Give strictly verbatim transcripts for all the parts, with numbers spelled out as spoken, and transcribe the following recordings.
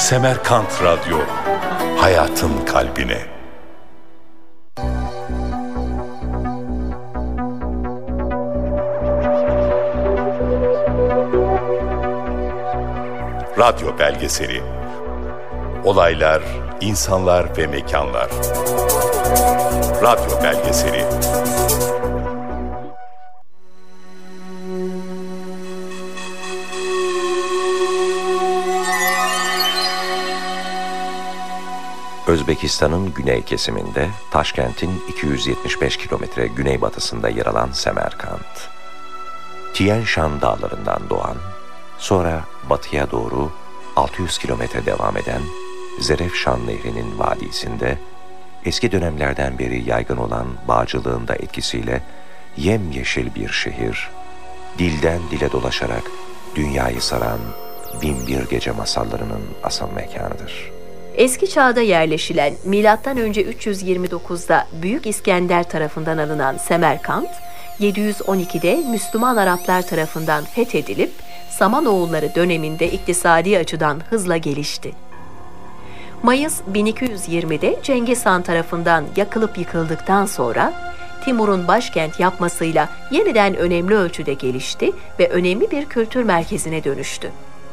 Semerkant Radyo, hayatın kalbine. Radyo belgeseli. Olaylar, insanlar ve mekanlar. Radyo belgeseli. Özbekistan'ın güney kesiminde, Taşkent'in iki yüz yetmiş beş kilometre güneybatısında yer alan Semerkant. Tien Shan dağlarından doğan, sonra batıya doğru altı yüz kilometre devam eden Zerefşan Nehri'nin vadisinde, eski dönemlerden beri yaygın olan bağcılığın da etkisiyle yemyeşil bir şehir, dilden dile dolaşarak dünyayı saran binbir gece masallarının asıl mekanıdır. Eski çağda yerleşilen milattan önce üç yüz yirmi dokuzda Büyük İskender tarafından alınan Semerkant, yedi yüz on ikide Müslüman Araplar tarafından fethedilip Samanoğulları döneminde iktisadi açıdan hızla gelişti. Mayıs bin iki yüz yirmide Cengiz Han tarafından yakılıp yıkıldıktan sonra Timur'un başkent yapmasıyla yeniden önemli ölçüde gelişti ve önemli bir kültür merkezine dönüştü.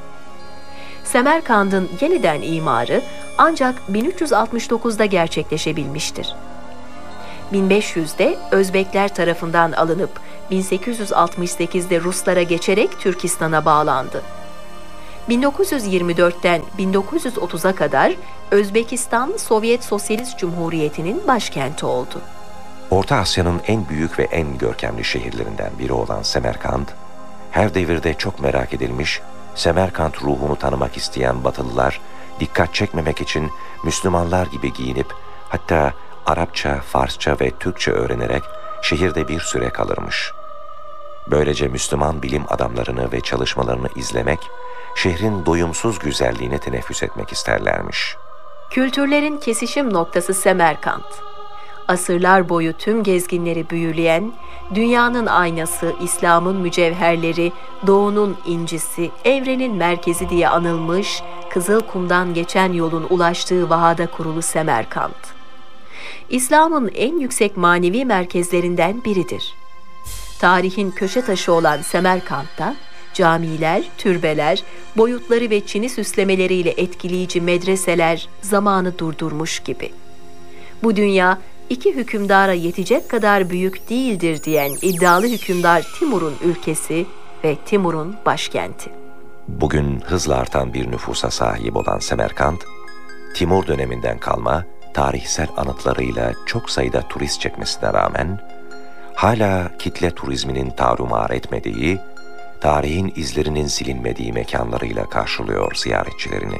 Semerkant'ın yeniden imarı ancak bin üç yüz altmış dokuzda gerçekleşebilmiştir. bin beş yüzde Özbekler tarafından alınıp bin sekiz yüz altmış sekizde Ruslara geçerek Türkistan'a bağlandı. bin dokuz yüz yirmi dörtten bin dokuz yüz otuza kadar Özbekistan Sovyet Sosyalist Cumhuriyeti'nin başkenti oldu. Orta Asya'nın en büyük ve en görkemli şehirlerinden biri olan Semerkant, her devirde çok merak edilmiş, Semerkant ruhunu tanımak isteyen Batılılar, dikkat çekmemek için Müslümanlar gibi giyinip, hatta Arapça, Farsça ve Türkçe öğrenerek şehirde bir süre kalırmış. Böylece Müslüman bilim adamlarını ve çalışmalarını izlemek, şehrin doyumsuz güzelliğine teneffüs etmek isterlermiş. Kültürlerin kesişim noktası Semerkant. Asırlar boyu tüm gezginleri büyüleyen, dünyanın aynası, İslam'ın mücevherleri, doğunun incisi, evrenin merkezi diye anılmış, Kızılkum'dan geçen yolun ulaştığı vahada kurulu Semerkant. İslam'ın en yüksek manevi merkezlerinden biridir. Tarihin köşe taşı olan Semerkant'ta, camiler, türbeler, boyutları ve çini süslemeleriyle etkileyici medreseler zamanı durdurmuş gibi. Bu dünya, iki hükümdara yetecek kadar büyük değildir diyen iddialı hükümdar Timur'un ülkesi ve Timur'un başkenti. Bugün hızla artan bir nüfusa sahip olan Semerkant, Timur döneminden kalma tarihsel anıtlarıyla çok sayıda turist çekmesine rağmen, hala kitle turizminin tarumar etmediği, tarihin izlerinin silinmediği mekanlarıyla karşılıyor ziyaretçilerini.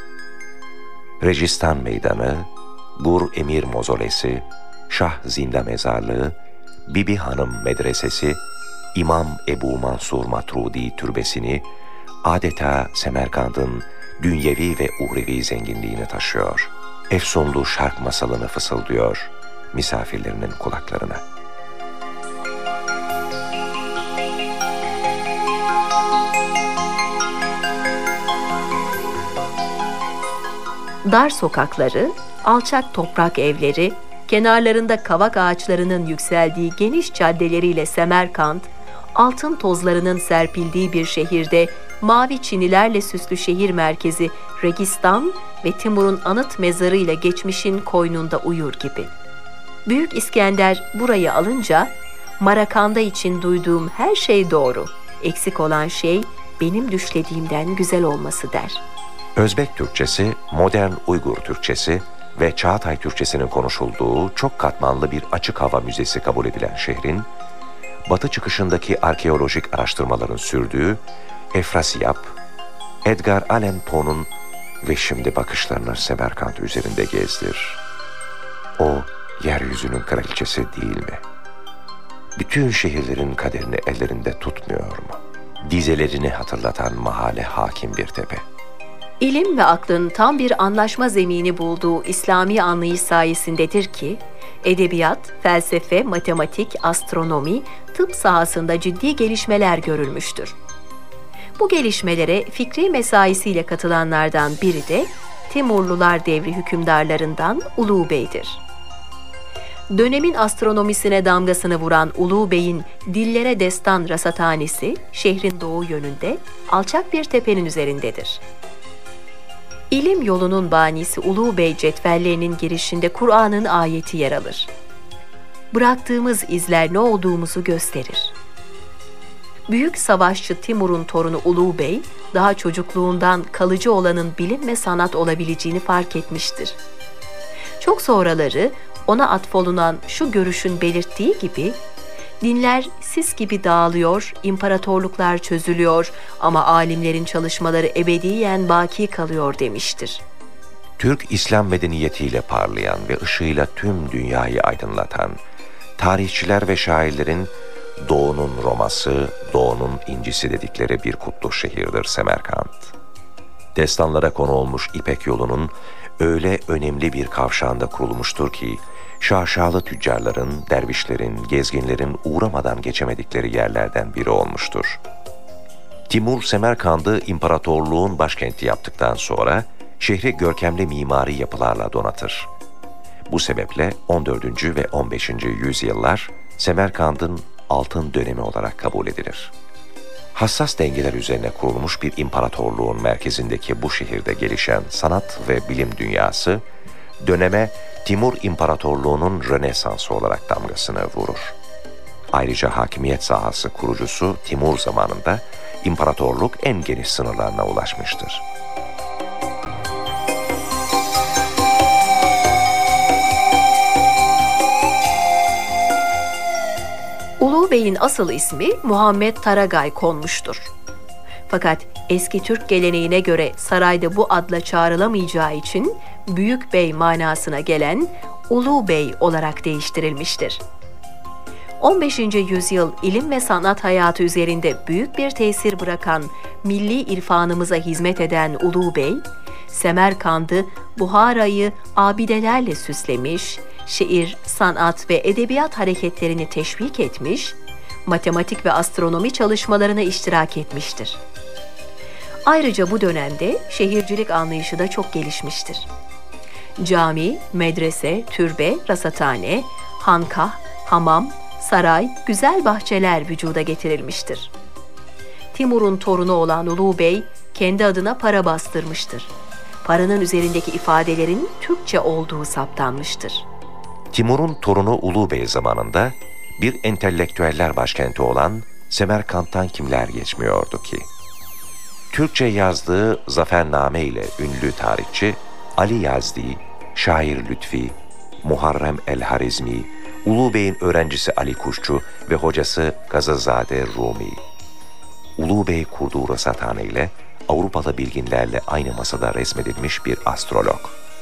Registan Meydanı, Gur Emir Mozolesi, Şah Zinda Mezarlığı, Bibi Hanım Medresesi, İmam Ebu Mansur Matrudi Türbesini adeta Semerkant'ın dünyevi ve uhrevi zenginliğini taşıyor. Efsunlu şark masalını fısıldıyor misafirlerinin kulaklarına. Dar sokakları, alçak toprak evleri, kenarlarında kavak ağaçlarının yükseldiği geniş caddeleriyle Semerkant, altın tozlarının serpildiği bir şehirde mavi çinilerle süslü şehir merkezi Registan ve Timur'un anıt mezarıyla geçmişin koynunda uyur gibi. Büyük İskender burayı alınca, Marakanda için duyduğum her şey doğru, eksik olan şey benim düşlediğimden güzel olması der. Özbek Türkçesi, modern Uygur Türkçesi ve Çağatay Türkçesinin konuşulduğu çok katmanlı bir açık hava müzesi kabul edilen şehrin, batı çıkışındaki arkeolojik araştırmaların sürdüğü Efrasiyab, Edgar Allan Poe'nun ve şimdi bakışlarını Semerkant üzerinde gezdir. O, yeryüzünün kraliçesi değil mi? Bütün şehirlerin kaderini ellerinde tutmuyor mu? Dizelerini hatırlatan mahalle hakim bir tepe. İlim ve aklın tam bir anlaşma zemini bulduğu İslami anlayış sayesindedir ki, edebiyat, felsefe, matematik, astronomi, tıp sahasında ciddi gelişmeler görülmüştür. Bu gelişmelere fikri mesaisiyle katılanlardan biri de Timurlular devri hükümdarlarından Ulu Bey'dir. Dönemin astronomisine damgasını vuran Ulu Bey'in Dillere Destan Rasathanesi, şehrin doğu yönünde alçak bir tepenin üzerindedir. İlim yolunun banisi Ulu Bey cetvellerinin girişinde Kur'an'ın ayeti yer alır. Bıraktığımız izler ne olduğumuzu gösterir. Büyük savaşçı Timur'un torunu Ulu Bey, daha çocukluğundan kalıcı olanın bilim ve sanat olabileceğini fark etmiştir. Çok sonraları ona atfolunan şu görüşün belirttiği gibi, dinler sis gibi dağılıyor, imparatorluklar çözülüyor ama alimlerin çalışmaları ebediyen baki kalıyor demiştir. Türk İslam medeniyetiyle parlayan ve ışığıyla tüm dünyayı aydınlatan, tarihçiler ve şairlerin Doğu'nun Roma'sı, Doğu'nun incisi dedikleri bir kutlu şehirdir Semerkant. Destanlara konu olmuş İpek yolunun öyle önemli bir kavşağında kurulmuştur ki, şaşalı tüccarların, dervişlerin, gezginlerin uğramadan geçemedikleri yerlerden biri olmuştur. Timur, Semerkand'ı imparatorluğun başkenti yaptıktan sonra şehri görkemli mimari yapılarla donatır. Bu sebeple on dördüncü ve on beşinci yüzyıllar Semerkand'ın altın dönemi olarak kabul edilir. Hassas dengeler üzerine kurulmuş bir imparatorluğun merkezindeki bu şehirde gelişen sanat ve bilim dünyası, döneme Timur İmparatorluğu'nun Rönesansı olarak damgasını vurur. Ayrıca hakimiyet sahası kurucusu Timur zamanında imparatorluk en geniş sınırlarına ulaşmıştır. Ulu Bey'in asıl ismi Muhammed Taragay konmuştur. Fakat eski Türk geleneğine göre sarayda bu adla çağrılamayacağı için Büyük Bey manasına gelen Ulu Bey olarak değiştirilmiştir. on beşinci yüzyıl ilim ve sanat hayatı üzerinde büyük bir tesir bırakan milli irfanımıza hizmet eden Ulu Bey, Semerkand'ı, Buhara'yı abidelerle süslemiş, şiir, sanat ve edebiyat hareketlerini teşvik etmiş, matematik ve astronomi çalışmalarına iştirak etmiştir. Ayrıca bu dönemde şehircilik anlayışı da çok gelişmiştir. Cami, medrese, türbe, rasathane, hankah, hamam, saray, güzel bahçeler vücuda getirilmiştir. Timur'un torunu olan Ulu Bey, kendi adına para bastırmıştır. Paranın üzerindeki ifadelerin Türkçe olduğu saptanmıştır. Timur'un torunu Ulu Bey zamanında bir entelektüeller başkenti olan Semerkant'tan kimler geçmiyordu ki? Türkçe yazdığı Zafername ile ünlü tarihçi Ali Yazdi, şair Lütfi, Muharrem el-Harizmi, Ulu Bey'in öğrencisi Ali Kuşçu ve hocası Gazazade Rumi. Ulu Bey kurduğu rasathane ile Avrupalı bilginlerle aynı masada resmedilmiş bir astrolog.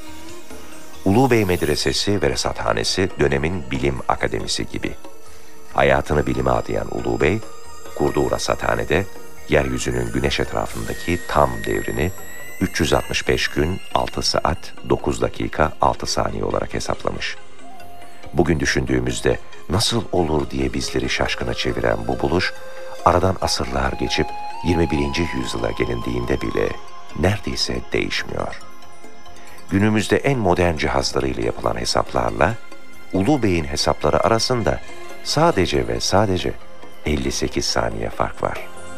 Ulu Bey Medresesi ve Rasathanesi dönemin bilim akademisi gibi. Hayatını bilime adayan Ulu Bey, kurduğu rasathanede yeryüzünün güneş etrafındaki tam devrini üç yüz altmış beş gün altı saat dokuz dakika altı saniye olarak hesaplamış. Bugün düşündüğümüzde nasıl olur diye bizleri şaşkına çeviren bu buluş, aradan asırlar geçip yirmi birinci yüzyıla gelindiğinde bile neredeyse değişmiyor. Günümüzde en modern cihazlarıyla yapılan hesaplarla Ulu Bey'in hesapları arasında sadece ve sadece elli sekiz saniye fark var.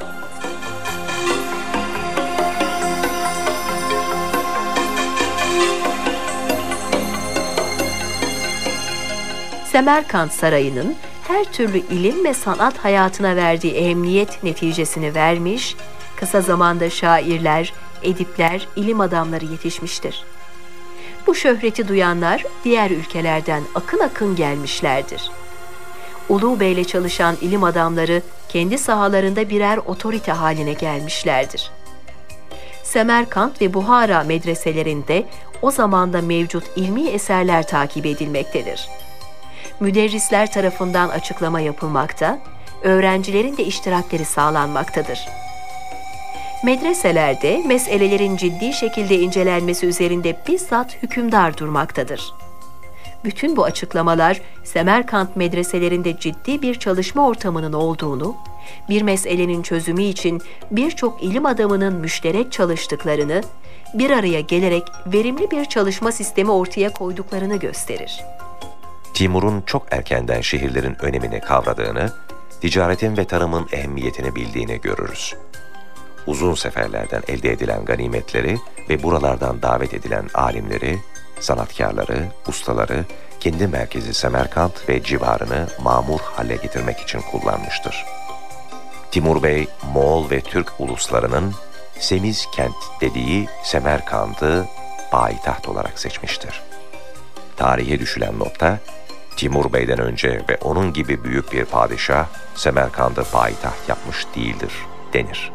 Semerkant Sarayı'nın her türlü ilim ve sanat hayatına verdiği ehemmiyet neticesini vermiş, kısa zamanda şairler, edipler, ilim adamları yetişmiştir. Bu şöhreti duyanlar diğer ülkelerden akın akın gelmişlerdir. Ulu Bey'le çalışan ilim adamları kendi sahalarında birer otorite haline gelmişlerdir. Semerkant ve Buhara medreselerinde o zamanda mevcut ilmi eserler takip edilmektedir. Müderrisler tarafından açıklama yapılmakta, öğrencilerin de iştirakleri sağlanmaktadır. Medreselerde meselelerin ciddi şekilde incelenmesi üzerinde bizzat hükümdar durmaktadır. Bütün bu açıklamalar Semerkant medreselerinde ciddi bir çalışma ortamının olduğunu, bir meselenin çözümü için birçok ilim adamının müşterek çalıştıklarını, bir araya gelerek verimli bir çalışma sistemi ortaya koyduklarını gösterir. Timur'un çok erkenden şehirlerin önemini kavradığını, ticaretin ve tarımın ehemmiyetini bildiğini görürüz. Uzun seferlerden elde edilen ganimetleri ve buralardan davet edilen alimleri, sanatkarları, ustaları, kendi merkezi Semerkant ve civarını mamur hale getirmek için kullanmıştır. Timur Bey, Moğol ve Türk uluslarının Semiz kent dediği Semerkant'ı payitaht olarak seçmiştir. Tarihe düşülen notta, Timur Bey'den önce ve onun gibi büyük bir padişah Semerkant'ı payitaht yapmış değildir denir.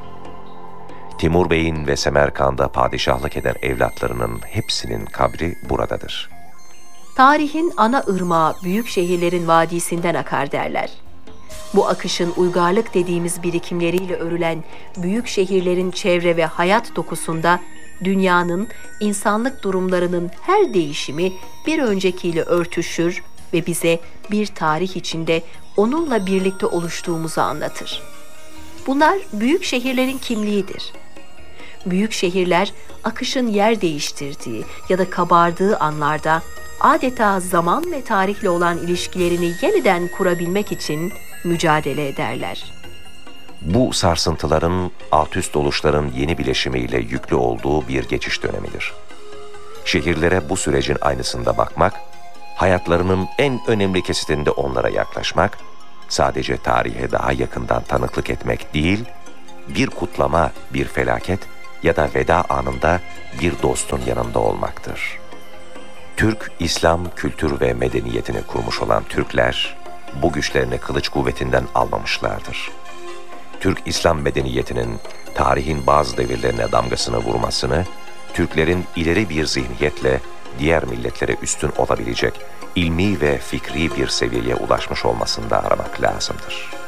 Timur Bey'in ve Semerkant'da padişahlık eden evlatlarının hepsinin kabri buradadır. Tarihin ana ırmağı büyük şehirlerin vadisinden akar derler. Bu akışın uygarlık dediğimiz birikimleriyle örülen büyük şehirlerin çevre ve hayat dokusunda dünyanın, insanlık durumlarının her değişimi bir öncekiyle örtüşür ve bize bir tarih içinde onunla birlikte oluştuğumuzu anlatır. Bunlar büyük şehirlerin kimliğidir. Büyük şehirler akışın yer değiştirdiği ya da kabardığı anlarda adeta zaman ve tarihle olan ilişkilerini yeniden kurabilmek için mücadele ederler. Bu sarsıntıların, alt üst oluşların yeni bileşimiyle yüklü olduğu bir geçiş dönemidir. Şehirlere bu sürecin aynısında bakmak, hayatlarının en önemli kesitinde onlara yaklaşmak, sadece tarihe daha yakından tanıklık etmek değil, bir kutlama, bir felaket ya da veda anında bir dostun yanında olmaktır. Türk, İslam kültür ve medeniyetini kurmuş olan Türkler, bu güçlerini kılıç kuvvetinden almamışlardır. Türk-İslam medeniyetinin tarihin bazı devirlerine damgasını vurmasını, Türklerin ileri bir zihniyetle diğer milletlere üstün olabilecek ilmi ve fikri bir seviyeye ulaşmış olmasında aramak lazımdır.